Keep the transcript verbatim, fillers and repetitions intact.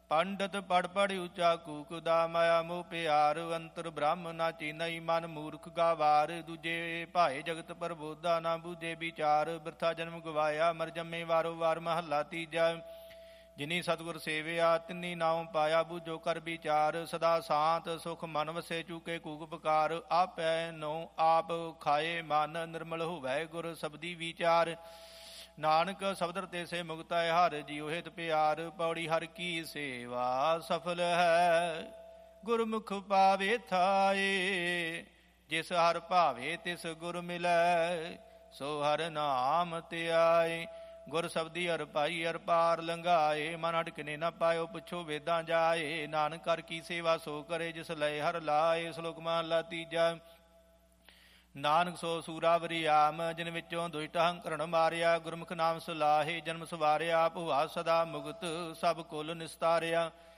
ਪੰਡਤ ਪੜ ਪੜ ਉੱਚਾ ਕੂਕਦਾ, ਮਾਇਆ ਮੋਹ ਪਿਆਰ ਅੰਤਰ ਬ੍ਰਹਮ ਨਾ ਚੀਨਈ, ਮਨ ਮੂਰਖ ਗਾਵਾਰ। ਦੂਜੇ ਭਾਏ ਜਗਤ ਪ੍ਰਬੋਧਾ, ਨਾ ਬੂਝੇ ਵਿਚਾਰ, ਬਿਰਥਾ ਜਨਮ ਗਵਾਇਆ, ਮਰ ਜੰਮੇ ਵਾਰੋ ਵਾਰ। ਮਹੱਲਾ ਤੀਜਾ। ਜਿਨੀ ਸਤਿਗੁਰ ਸੇਵਿਆ, ਤਿਨੀ ਨਾਉ ਪਾਇਆ, ਬੂਝੋ ਕਰ ਵਿਚਾਰ। ਸਦਾ ਸ਼ਾਂਤ ਸੁਖ ਮਨ ਵਸੇ, ਚੂਕੇ ਕੂਕ ਪੁਕਾਰ। ਆਪੈ ਨੋ ਆਪ ਖਾਏ, ਮਨ ਨਿਰਮਲ ਹੋਵੈ, ਗੁਰ ਸਬਦੀ ਵਿਚਾਰ। ਨਾਨਕ ਸਬਦ ਰਤੇ ਸੇ ਮੁਕਤ ਹੈ, ਹਰਿ ਜੀਉ ਹਿਤ ਪਿਆਰ। ਪੌੜੀ ਹਰਿ ਕੀ ਸੇਵਾ ਸਫਲ ਹੈ, ਗੁਰਮੁਖ ਪਾਵੇ ਥਾਏ। ਜਿਸ ਹਰਿ ਭਾਵੇ ਤਿਸ ਗੁਰ ਮਿਲੈ, ਸੋ ਹਰਿ ਨਾਮ ਧਿਆਏ। ਗੁਰ ਸਬਦੀ ਹਰਿ ਭਾਈ, ਹਰਿ ਪਾਰ ਲੰਘਾਏ। ਮਨ ਅਟਕਨੇ ਨਾ ਪਾਇਓ, ਪੁੱਛੋ ਵੇਦਾਂ ਜਾਏ। ਨਾਨਕ ਕਰ ਕੀ ਸੇਵਾ ਸੋ ਕਰੇ, ਜਿਸ ਲਏ ਹਰਿ ਲਾਏ। ਸ਼ਲੋਕ ਮਹਲਾ ਤੀਜਾ। ਨਾਨਕ ਸੋ ਸੂਰਾਵਰੀ ਆਮ, ਜਿਨ ਵਿੱਚੋਂ ਦੁਸ਼ਟ ਹੰਕਰਣ ਮਾਰਿਆ। ਗੁਰਮੁਖ ਨਾਮ ਸਲਾਹੇ, ਜਨਮ ਸਵਾਰਿਆ। ਆਪ ਹੁਆ ਸਦਾ ਮੁਕਤ, ਸਭ ਕੁਲ ਨਿਸਤਾਰਿਆ।